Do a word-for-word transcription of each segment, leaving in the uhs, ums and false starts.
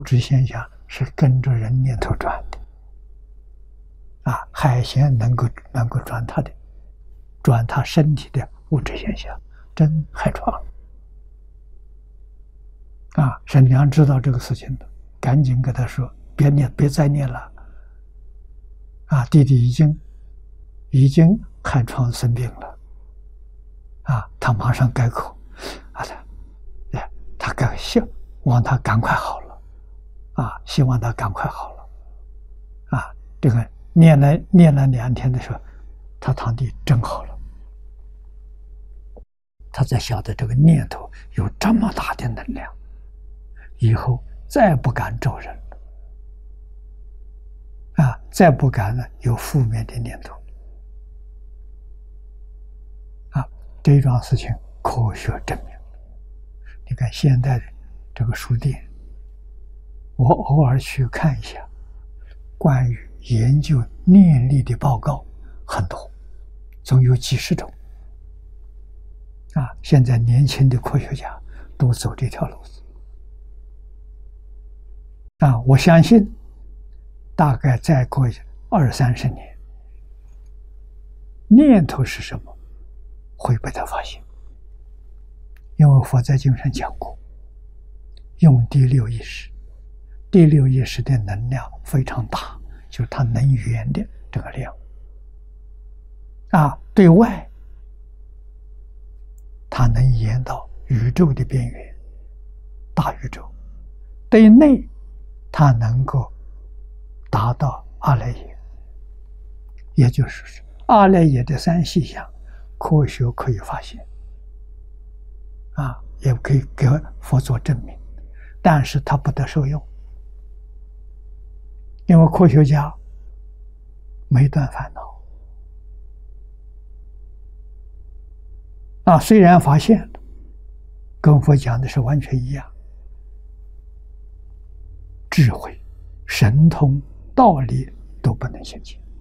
物质现象是跟着人念头转的啊，海鲜能够能够转它的，转它身体的物质现象，真害创啊！沈良知道这个事情的，赶紧跟他说：“别念，别再念了。”啊，弟弟已经已经害创生病了啊！他马上改口啊，他哎，他赶希望他赶快好了啊，希望他赶快好了啊！这个念了念了两天的时候，他堂弟真好了。他才晓得这个念头有这么大的能量，以后再不敢咒人了啊，再不敢呢有负面的念头啊。这一桩事情科学证明。你看现在的这个书店，我偶尔去看一下，关于研究念力的报告很多，总有几十种。啊，现在年轻的科学家都走这条路子啊！我相信，大概再过二三十年，念头是什么会被他发现，因为佛在经上讲过，用第六意识，第六意识的能量非常大，就是它能源的这个量啊，对外。它能延到宇宙的边缘，大宇宙；对内，它能够达到阿赖耶，也就是说，阿赖耶的三细相，科学可以发现，啊，也可以给佛做证明，但是它不得受用，因为科学家没断烦恼。啊，虽然发现了，跟佛讲的是完全一样，智慧、神通、道理都不能现前。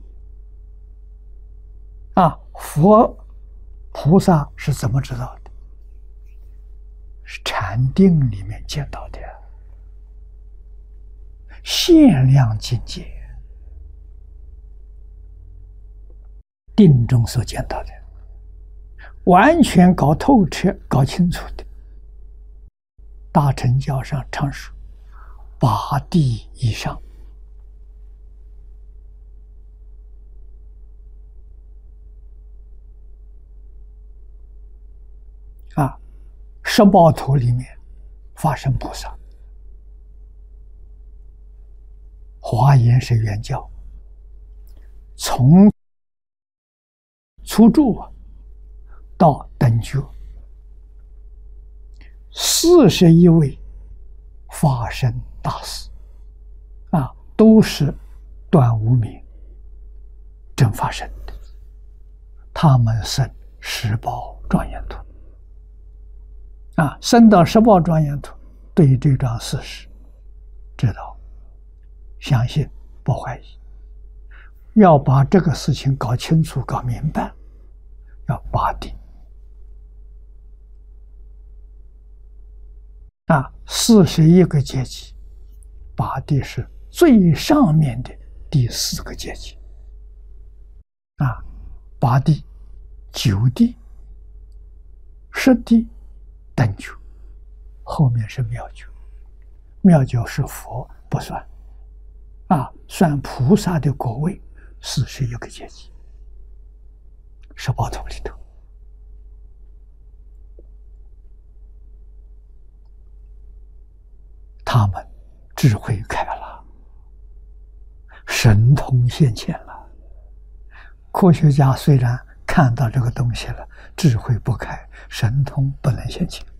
啊，佛菩萨是怎么知道的？是禅定里面见到的，限量境界，定中所见到的。完全搞透彻、搞清楚的，大乘教上常说八地以上啊，十报图里面发生菩萨，华严是原教，从初住啊到等觉，四十一位法身大士啊，都是断无明正法身的，他们生十宝庄严土啊，生到十宝庄严土，对于这桩事实知道、相信、不怀疑，要把这个事情搞清楚、搞明白，要八定。啊，四十一个阶级，八地是最上面的第四个阶级。啊，八地、九地、十地、等觉，后面是妙觉。妙觉是佛不算，啊，算菩萨的果位，四十一个阶级，十报图里头。他们智慧开了，神通现前了。科学家虽然看到这个东西了，智慧不开，神通不能现前。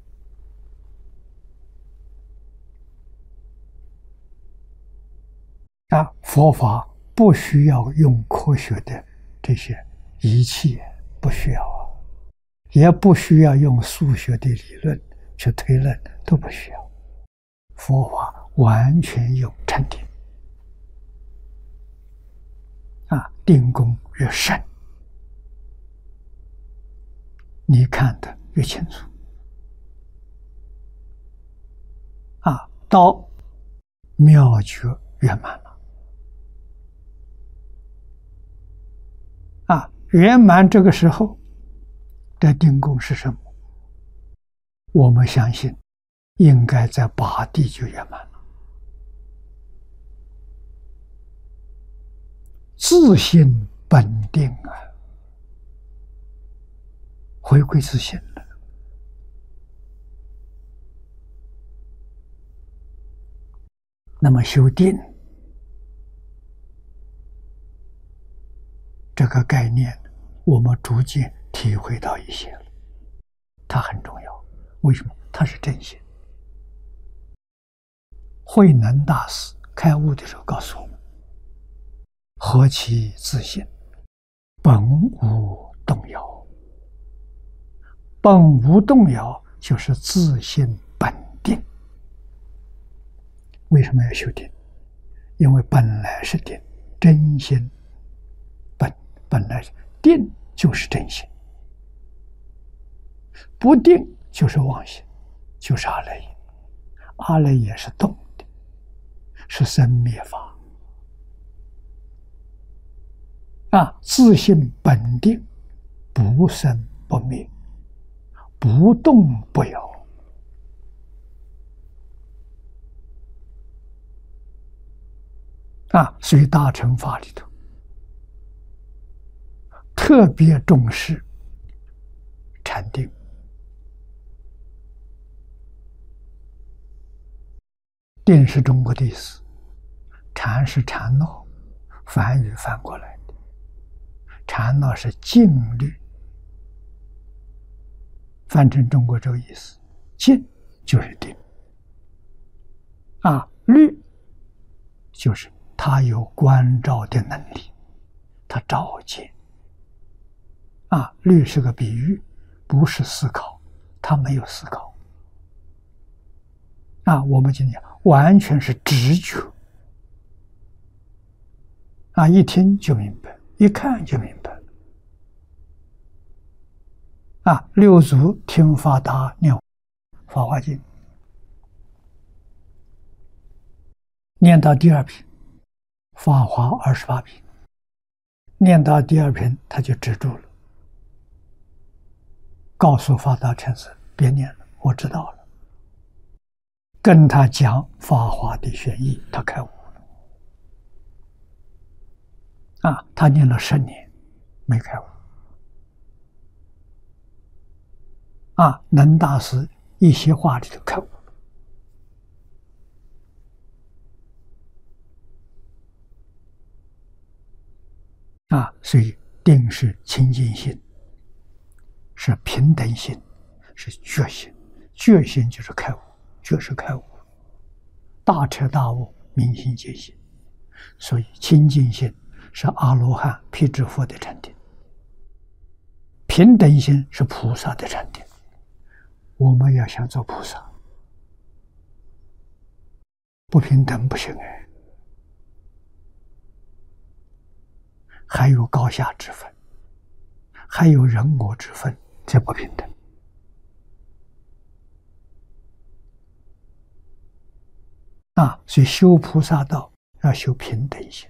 啊，佛法不需要用科学的这些仪器，不需要啊，也不需要用数学的理论去推论，都不需要。佛法完全用禅定啊，定功越深，你看得越清楚啊。到妙觉圆满了。啊，圆满这个时候的定功是什么？我们相信应该在八地就圆满了。自性本定啊，回归自性了。那么修定这个概念，我们逐渐体会到一些了。它很重要，为什么？它是真心。慧能大师开悟的时候告诉我们：何其自性，本无动摇。本无动摇就是自性本定。为什么要修定？因为本来是定，真心本本来定就是真心，不定就是妄心，就是阿赖耶。阿赖耶是动的，是生灭法啊。自性本定，不生不灭，不动不摇。啊，所以大乘法里头特别重视禅定。定是中国的意思，禅是禅闹，梵语翻过来的。禅闹是静虑，翻成中国这个意思，静就是定，啊，虑就是他有观照的能力，他照见。啊，虑是个比喻，不是思考，他没有思考。啊，我们今天完全是直觉。啊，一听就明白，一看就明白。啊，六祖听法达念《法华经》，念到第二品，法华二十八品，念到第二品他就止住了，告诉法达禅师别念了，我知道了。跟他讲法华的玄义，他开悟了。啊，他念了十年没开悟。啊，能大师一些话里头开悟了。啊，所以定是清净心，是平等心，是觉心。觉心就是开悟，觉是开悟，大彻大悟，明心见性。所以清净心是阿罗汉、辟支佛的禅定，平等心是菩萨的禅定。我们要想做菩萨，不平等不行哎，还有高下之分，还有人我之分，这不平等。啊，所以修菩萨道要修平等心，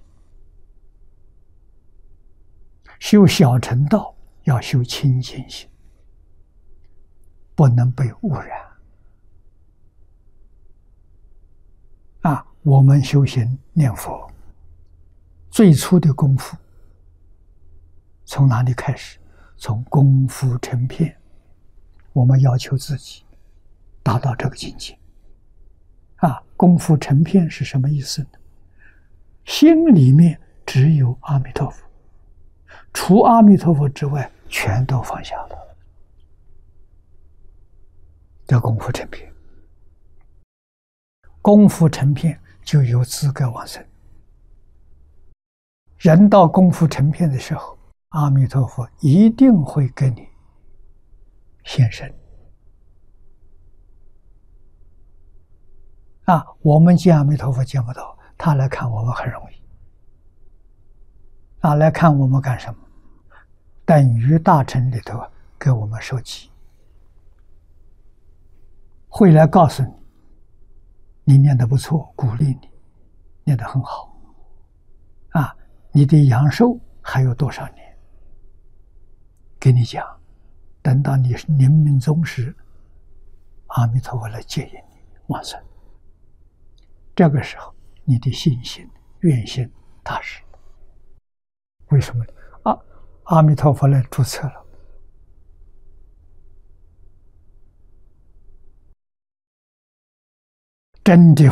修小乘道要修清净心，不能被污染。啊，我们修行念佛，最初的功夫从哪里开始？从功夫成片。我们要求自己达到这个境界。啊，功夫成片是什么意思呢？心里面只有阿弥陀佛，除阿弥陀佛之外，全都放下了，叫功夫成片。功夫成片就有资格往生。人到功夫成片的时候，阿弥陀佛一定会跟你现身。啊，我们见阿弥陀佛见不到，他来看我们很容易。啊，来看我们干什么？等于大乘里头给我们授记，会来告诉你，你念得不错，鼓励你， 念得很好啊，你的阳寿还有多少年？给你讲，等到你临命终时，阿弥陀佛来接引你往生。这个时候，你的信心、愿心踏实。为什么呢？啊，阿弥陀佛来注册了。真的